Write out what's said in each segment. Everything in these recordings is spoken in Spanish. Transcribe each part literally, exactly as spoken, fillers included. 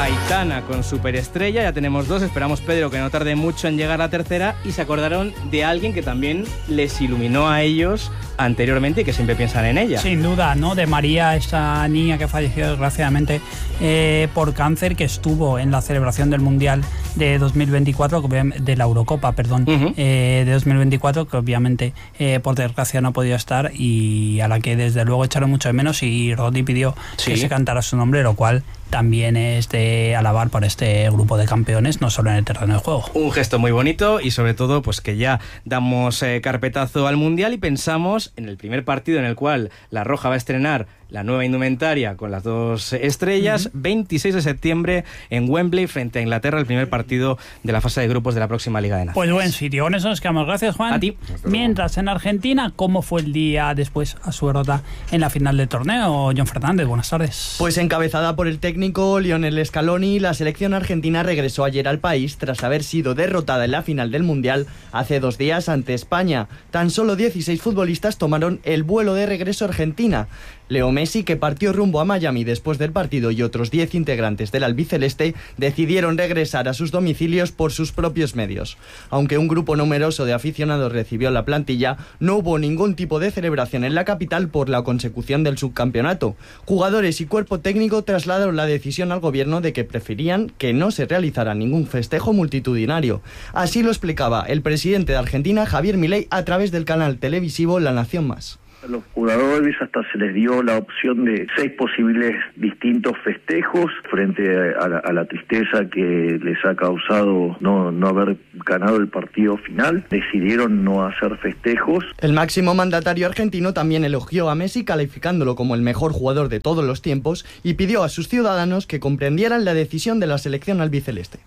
Aitana con Superestrella, ya tenemos dos, esperamos, Pedro, que no tarde mucho en llegar la tercera, y se acordaron de alguien que también les iluminó a ellos anteriormente y que siempre piensan en ella. Sin duda, ¿no? De María, esa niña que falleció desgraciadamente eh, por cáncer, que estuvo en la celebración del Mundial de dos mil veinticuatro, de la Eurocopa, perdón, uh-huh. eh, de dos mil veinticuatro, que obviamente eh, por desgracia no ha podido estar, y a la que desde luego echaron mucho de menos, y Rodri pidió sí. que se cantara su nombre, lo cual también es de alabar por este grupo de campeones, no solo en el terreno de juego. Un gesto muy bonito, y sobre todo pues que ya damos eh, carpetazo al Mundial y pensamos en el primer partido en el cual la Roja va a estrenar la nueva indumentaria con las dos estrellas, uh-huh. veintiséis de septiembre en Wembley frente a Inglaterra, el primer partido de la fase de grupos de la próxima Liga de Naciones. Pues buen sitio, con eso nos quedamos. Gracias, Juan. A ti. Mientras, en Argentina, ¿cómo fue el día después a su derrota en la final del torneo? John Fernández, buenas tardes. Pues encabezada por el técnico Lionel Scaloni, la selección argentina regresó ayer al país tras haber sido derrotada en la final del Mundial hace dos días ante España. Tan solo dieciséis futbolistas tomaron el vuelo de regreso a Argentina. Leo Messi, que partió rumbo a Miami después del partido, y otros diez integrantes del albiceleste decidieron regresar a sus domicilios por sus propios medios. Aunque un grupo numeroso de aficionados recibió la plantilla, no hubo ningún tipo de celebración en la capital por la consecución del subcampeonato. Jugadores y cuerpo técnico trasladaron la decisión al gobierno de que preferían que no se realizara ningún festejo multitudinario. Así lo explicaba el presidente de Argentina, Javier Milei, a través del canal televisivo La Nación Más. A los jugadores hasta se les dio la opción de seis posibles distintos festejos frente a la, a la tristeza que les ha causado no, no haber ganado el partido final. Decidieron no hacer festejos. El máximo mandatario argentino también elogió a Messi, calificándolo como el mejor jugador de todos los tiempos, y pidió a sus ciudadanos que comprendieran la decisión de la selección albiceleste.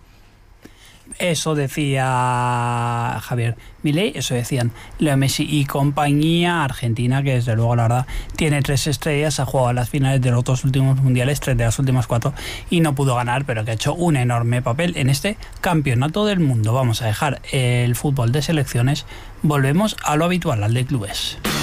Eso decía Javier Milei, eso decían Leo Messi y compañía. Argentina, que desde luego la verdad tiene tres estrellas, ha jugado a las finales de los dos últimos mundiales, tres de las últimas cuatro, y no pudo ganar, pero que ha hecho un enorme papel en este campeonato del mundo. Vamos a dejar el fútbol de selecciones, volvemos a lo habitual, al de clubes.